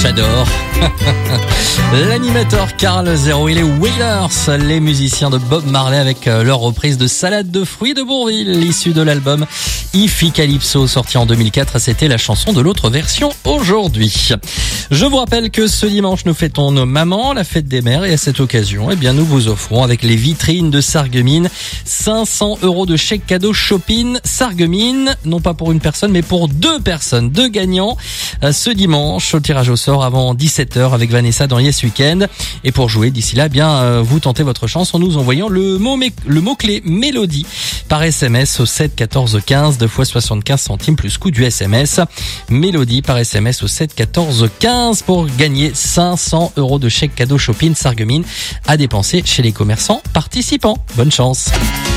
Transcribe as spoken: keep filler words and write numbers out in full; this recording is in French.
j'adore. L'animateur Carl Zero et les Wailers, les musiciens de Bob Marley avec leur reprise de Salade de fruits de Bourvil, issue de l'album Ify Calypso, sorti en deux mille quatre. C'était la chanson de l'autre version aujourd'hui. Je vous rappelle que ce dimanche, nous fêtons nos mamans, la fête des mères, et à cette occasion, eh bien, nous vous offrons avec les vitrines de Sarreguemines cinq cents euros de chèque cadeau shopping Sarreguemines, non pas pour une personne, mais pour deux personnes, deux gagnants, ce dimanche, au tirage au sort avant dix-sept heures avec Vanessa dans Yes Weekend. Et pour jouer d'ici là, eh bien, vous tentez votre chance en nous envoyant le mot, le mot-clé Mélodie par S M S au sept quatorze quinze, deux fois soixante-quinze centimes plus coût du S M S. Mélodie par S M S au sept quatorze quinze pour gagner cinq cents euros de chèque cadeau shopping Sarreguemines à dépenser chez les commerçants participants. Bonne chance.